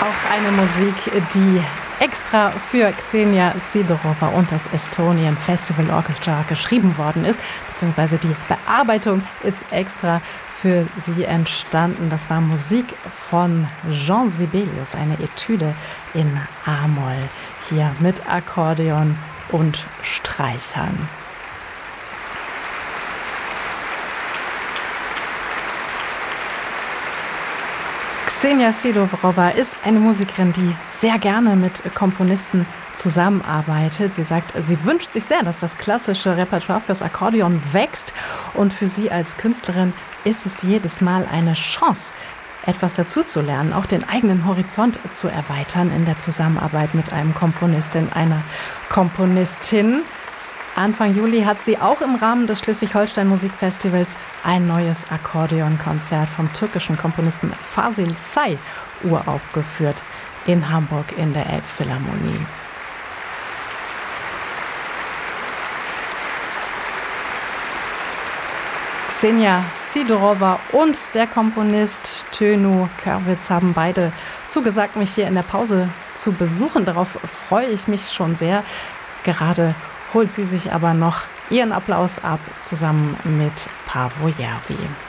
auch eine Musik, die extra für Ksenia Sidorova und das Estonian Festival Orchestra geschrieben worden ist, beziehungsweise die Bearbeitung ist extra für sie entstanden. Das war Musik von Jean Sibelius, eine Etüde in A-Moll, hier mit Akkordeon und Streichern. Ksenia Sidorova ist eine Musikerin, die sehr gerne mit Komponisten zusammenarbeitet. Sie sagt, sie wünscht sich sehr, dass das klassische Repertoire fürs Akkordeon wächst. Und für sie als Künstlerin ist es jedes Mal eine Chance, etwas dazuzulernen, auch den eigenen Horizont zu erweitern in der Zusammenarbeit mit einem Komponistin, einer Komponistin. Anfang Juli hat sie auch im Rahmen des Schleswig-Holstein-Musikfestivals ein neues Akkordeonkonzert vom türkischen Komponisten Fasil Say uraufgeführt in Hamburg in der Elbphilharmonie. Ksenia Sidorova und der Komponist Tönu Körwitz haben beide zugesagt, mich hier in der Pause zu besuchen. Darauf freue ich mich schon sehr. Gerade holt sie sich aber noch ihren Applaus ab, zusammen mit Paavo Järvi.